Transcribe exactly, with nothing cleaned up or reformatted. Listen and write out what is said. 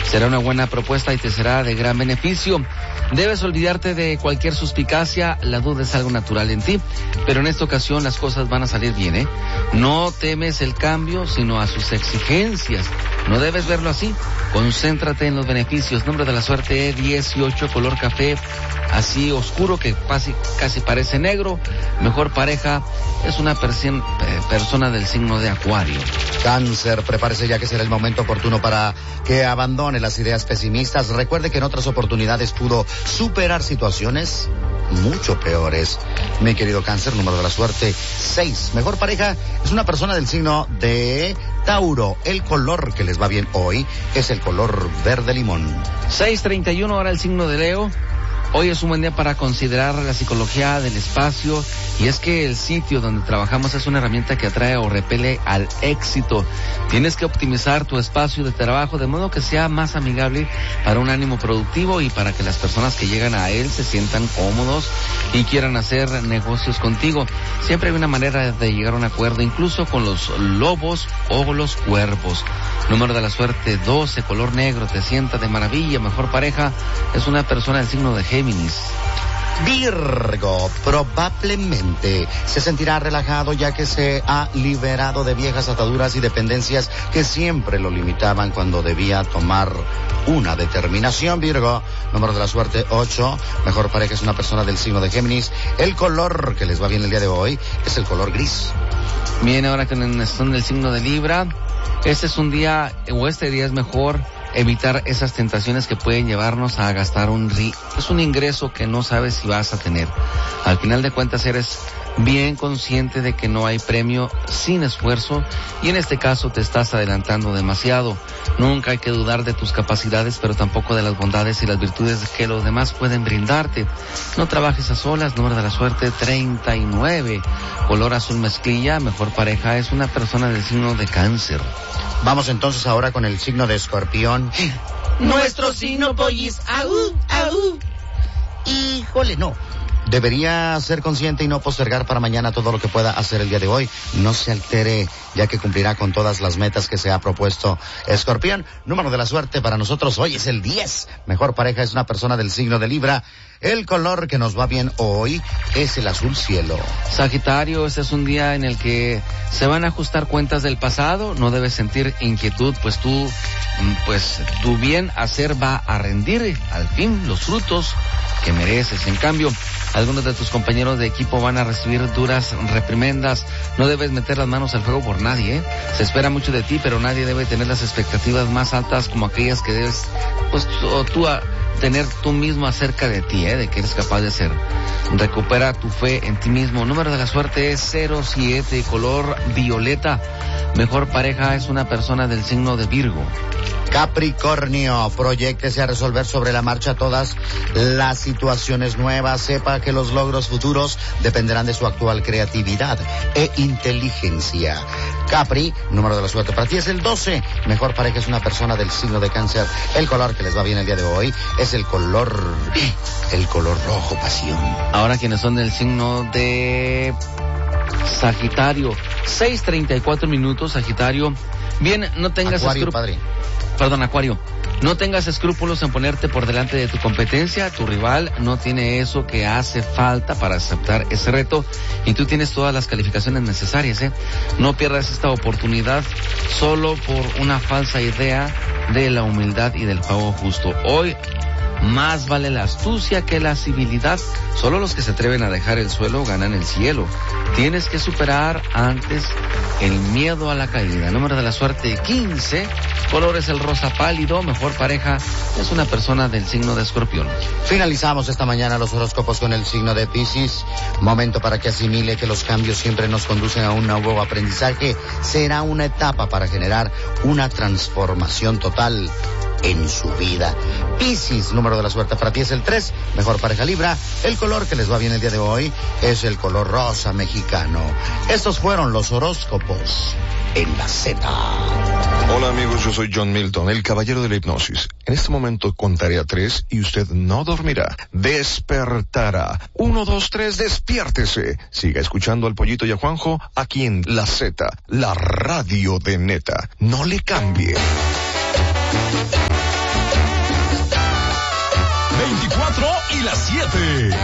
Será una buena propuesta y te será de gran beneficio. Debes olvidarte de cualquier suspicacia, la duda es algo natural en ti, pero en esta ocasión las cosas van a salir bien, ¿eh? No temes el cambio, sino a sus exigencias. No debes verlo así. Concéntrate en los beneficios. Número de la suerte dieciocho, color café, así oscuro que casi, casi parece negro. Mejor pareja es una persi- persona del signo de Acuario. Cáncer, prepárese ya que será el momento oportuno para que abandone las ideas pesimistas. Recuerde que en otras oportunidades pudo superar situaciones mucho peores. Mi querido Cáncer, número de la suerte seis. Mejor pareja es una persona del signo de Tauro. El color que les va bien hoy es el color verde limón. seis treinta y uno, ahora el signo de Leo. Hoy es un buen día para considerar la psicología del espacio, y es que el sitio donde trabajamos es una herramienta que atrae o repele al éxito. Tienes que optimizar tu espacio de trabajo de modo que sea más amigable para un ánimo productivo y para que las personas que llegan a él se sientan cómodos y quieran hacer negocios contigo. Siempre hay una manera de llegar a un acuerdo, incluso con los lobos o los cuervos. Número de la suerte doce, color negro, te sienta de maravilla. Mejor pareja es una persona del signo de Géminis. Virgo, probablemente se sentirá relajado ya que se ha liberado de viejas ataduras y dependencias que siempre lo limitaban cuando debía tomar una determinación. Virgo, número de la suerte ocho, mejor pareja es una persona del signo de Géminis. El color que les va bien el día de hoy es el color gris. Bien, ahora que son del signo de Libra, este es un día, o este día es mejor evitar esas tentaciones que pueden llevarnos a gastar un ri, es un ingreso que no sabes si vas a tener. Al final de cuentas eres bien consciente de que no hay premio sin esfuerzo, y en este caso te estás adelantando demasiado. Nunca hay que dudar de tus capacidades, pero tampoco de las bondades y las virtudes que los demás pueden brindarte. No trabajes a solas. Número de la suerte treinta y nueve, color azul mezclilla. Mejor pareja es una persona del signo de Cáncer. Vamos entonces ahora con el signo de Escorpión. Nuestro signo, pollis. ¡Aú, aú! Híjole, no. Debería ser consciente y no postergar para mañana todo lo que pueda hacer el día de hoy. No se altere, ya que cumplirá con todas las metas que se ha propuesto. Escorpión, número de la suerte para nosotros hoy es el diez. Mejor pareja es una persona del signo de Libra. El color que nos va bien hoy es el azul cielo. Sagitario, este es un día en el que se van a ajustar cuentas del pasado. No debes sentir inquietud, pues tú, pues tu bien hacer va a rendir al fin los frutos que mereces. En cambio, algunos de tus compañeros de equipo van a recibir duras reprimendas. No debes meter las manos al fuego por nadie, ¿eh? Se espera mucho de ti, pero nadie debe tener las expectativas más altas como aquellas que debes, pues, tú, tú a, tener tú mismo acerca de ti, ¿eh? De que eres capaz de hacer. Recupera tu fe en ti mismo. Número de la suerte es cero siete, color violeta. Mejor pareja es una persona del signo de Virgo. Capricornio, proyéctese a resolver sobre la marcha todas las situaciones nuevas. Sepa que los logros futuros dependerán de su actual creatividad e inteligencia. Capri, número de la suerte para ti es el doce. Mejor pareja es una persona del signo de Cáncer. El color que les va bien el día de hoy es el color, el color rojo pasión. Ahora quienes son del signo de Sagitario, seis treinta y cuatro minutos, Sagitario. Bien, no tengas Acuario, escrú- padre. Perdón, Acuario. No tengas escrúpulos en ponerte por delante de tu competencia. Tu rival no tiene eso que hace falta para aceptar ese reto, y tú tienes todas las calificaciones necesarias, ¿eh? No pierdas esta oportunidad solo por una falsa idea de la humildad y del juego justo. Hoy más vale la astucia que la civilidad. Solo los que se atreven a dejar el suelo ganan el cielo. Tienes que superar antes el miedo a la caída. Número de la suerte quince, color es el rosa pálido. Mejor pareja es una persona del signo de Escorpión. Finalizamos esta mañana los horóscopos con el signo de Piscis. Momento para que asimile que los cambios siempre nos conducen a un nuevo aprendizaje. Será una etapa para generar una transformación total en su vida. Piscis, número de la suerte para ti es el tres. Mejor pareja Libra. El color que les va bien el día de hoy es el color rosa mexicano. Estos fueron los horóscopos en la Z. Hola amigos, yo soy John Milton, el caballero de la hipnosis. En este momento contaré a tres y usted no dormirá, despertará. Uno, dos, tres, despiértese. Siga escuchando al Pollito y a Juanjo aquí en la Z, la radio de Neta. No le cambie. y las siete.